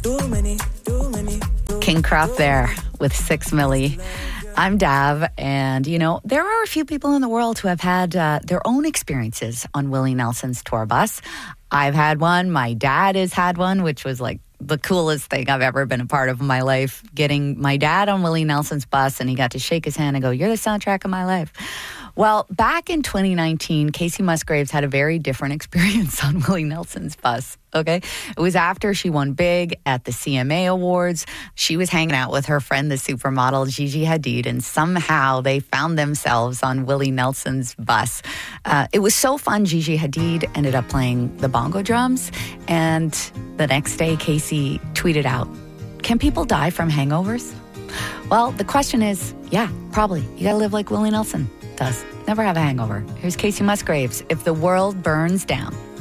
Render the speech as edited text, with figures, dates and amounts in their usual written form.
King Croft there with 6 Milli. I'm Dav, and there are a few people in the world who have had their own experiences on Willie Nelson's tour bus. I've had one. My dad has had one, which was like the coolest thing I've ever been a part of in my life. Getting my dad on Willie Nelson's bus, and he got to shake his hand and go, "You're the soundtrack of my life." Well, back in 2019, Casey Musgraves had a very different experience on Willie Nelson's bus, okay? It was after she won big at the CMA Awards. She was hanging out with her friend, the supermodel Gigi Hadid, and somehow they found themselves on Willie Nelson's bus. It was so fun, Gigi Hadid ended up playing the bongo drums, and the next day, Casey tweeted out, "Can people die from hangovers?" Well, the question is, yeah, probably. You gotta live like Willie Nelson does. Never have a hangover. Here's Casey Musgraves, "If the World Burns Down."